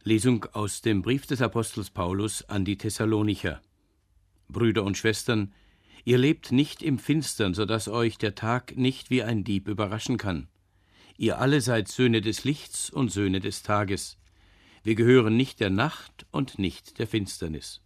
Lesung aus dem Brief des Apostels Paulus an die Thessalonicher. Brüder und Schwestern, ihr lebt nicht im Finstern, so dass euch der Tag nicht wie ein Dieb überraschen kann. Ihr alle seid Söhne des Lichts und Söhne des Tages. Wir gehören nicht der Nacht und nicht der Finsternis.